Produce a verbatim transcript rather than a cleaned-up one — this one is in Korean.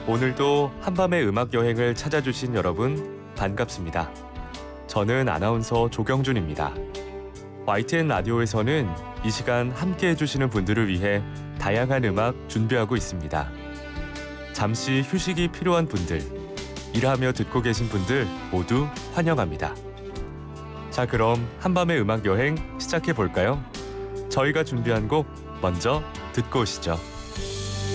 오늘도 한밤의 음악 여행을 찾아주신 여러분 반갑습니다. 저는 아나운서 조경준입니다. 와이티엔 라디오에서는 이 시간 함께 해주시는 분들을 위해 다양한 음악 준비하고 있습니다. 잠시 휴식이 필요한 분들, 일하며 듣고 계신 분들 모두 환영합니다. 자, 그럼 한밤의 음악 여행 시작해 볼까요? 저희가 준비한 곡 먼저 듣고 오시죠.